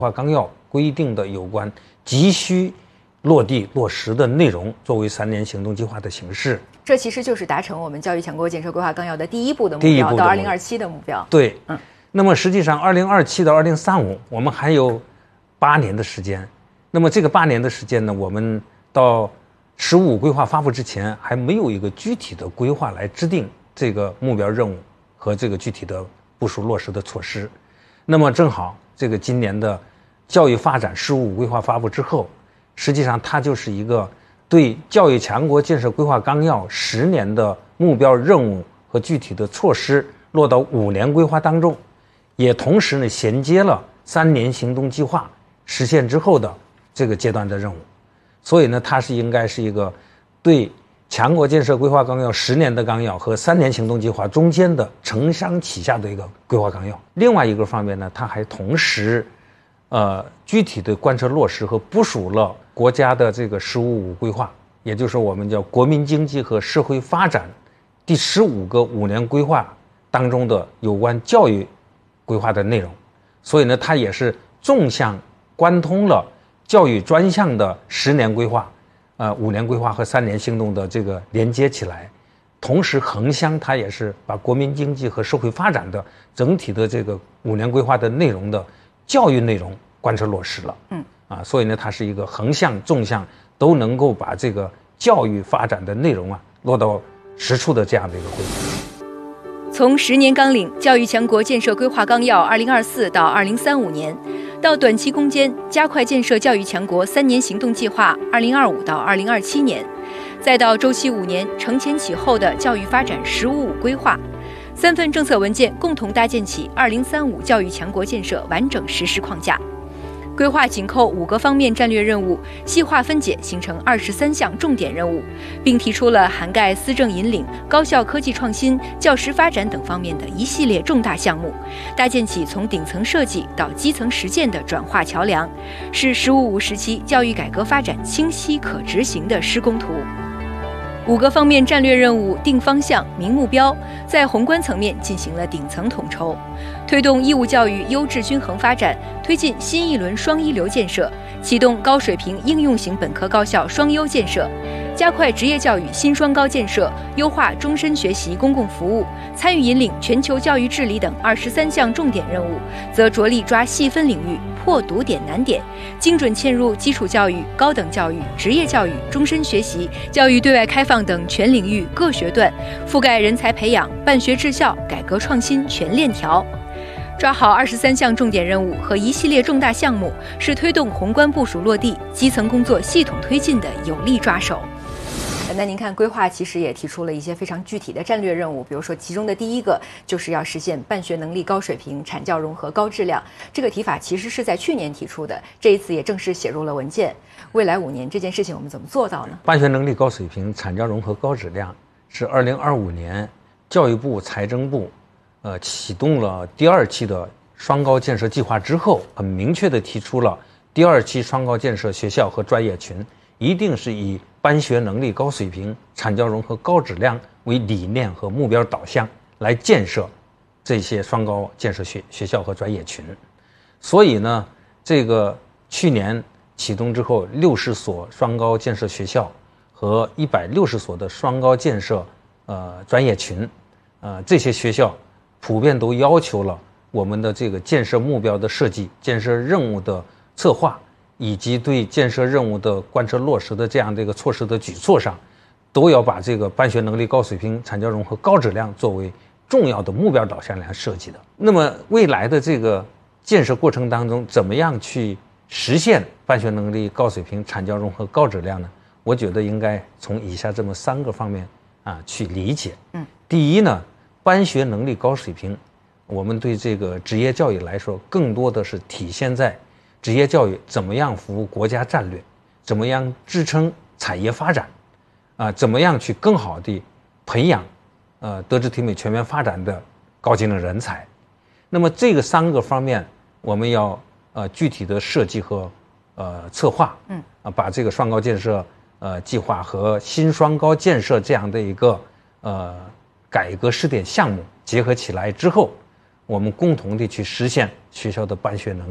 划纲要规定的有关急需落地落实的内容，作为3年行动计划的形式。 这其实就是达成我们教育强国建设规划纲要的第一步的目标，到2027的目标。 对，那么实际上2027到2035，我们还有8年的时间。那么这个8年的时间呢，我们到15规划发布之前，还没有一个具体的规划来制定这个目标任务和这个具体的部署落实的措施。那么正好这个今年的教育发展15规划发布之后，实际上它就是一个对教育强国建设规划纲要10年的目标任务和具体的措施落到5年规划当中，也同时呢衔接了3年行动计划实现之后的这个阶段的任务。所以呢，它是应该是一个对强国建设规划纲要10年的纲要和3年行动计划中间的承上启下的一个规划纲要。另外一个方面呢，它还同时具体的贯彻落实和部署了国家的这个15规划，也就是我们叫国民经济和社会发展第15个5年规划当中的有关教育规划的内容。所以呢，它也是纵向贯通了教育专项的10年规划、5年规划和3年行动的这个连接起来，同时横向它也是把国民经济和社会发展的整体的这个5年规划的内容的教育内容贯彻落实了。所以呢，它是一个横向、纵向都能够把这个教育发展的内容落到实处的这样的一个规划。 从10年纲领教育强国建设规划纲要2024到2035年，到短期攻坚加快建设教育强国3年行动计划2025到2027年，再到周期5年承前启后的教育发展15规划，3份政策文件共同搭建起2035教育强国建设完整实施框架。规划紧扣5个方面战略任务，细化分解形成23项重点任务，并提出了涵盖思政引领、高校科技创新、教师发展等方面的一系列重大项目，搭建起从顶层设计到基层实践的转化桥梁，是15时期教育改革发展清晰可执行的施工图。5个方面战略任务定方向、明目标，在宏观层面进行了顶层统筹，推动义务教育优质均衡发展，推进新一轮双一流建设，启动高水平应用型本科高校双优建设，加快职业教育新双高建设，优化终身学习公共服务，参与引领全球教育治理等23项重点任务，则着力抓细分领域，破堵点难点，精准嵌入基础教育、高等教育、职业教育、终身学习、教育对外开放等全领域各学段，覆盖人才培养、办学治校、改革创新全链条。抓好23项重点任务和一系列重大项目，是推动宏观部署落地、基层工作系统推进的有力抓手。那您看，规划其实也提出了一些非常具体的战略任务，比如说其中的第一个就是要实现办学能力高水平、产教融合高质量。这个提法其实是在去年提出的，这一次也正式写入了文件。未来5年这件事情我们怎么做到呢？ 办学能力高水平、产教融合高质量是2025年教育部、财政部启动了第2期的双高建设计划之后，很明确地提出了第2期双高建设学校和专业群一定是以办学能力高水平、产教融合高质量为理念和目标导向来建设这些双高建设学校和专业群。所以呢，这个去年启动之后，60所双高建设学校和160所的双高建设专业群，这些学校普遍都要求了我们的这个建设目标的设计、建设任务的策划，以及对建设任务的贯彻落实的这样的一个措施的举措上，都要把这个办学能力高水平、产教融合高质量作为重要的目标导向来设计的。那么未来的这个建设过程当中，怎么样去实现办学能力高水平、产教融合高质量呢？我觉得应该从以下这么3个方面去理解。第一呢，办学能力高水平，我们对这个职业教育来说，更多的是体现在职业教育怎么样服务国家战略，怎么样支撑产业发展，怎么样去更好地培养德智体美全面发展的高技能人才。那么这个3个方面，我们要具体的设计和策划，把这个双高建设计划和新双高建设这样的一个改革试点项目结合起来之后，我们共同地去实现学校的办学能力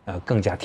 更加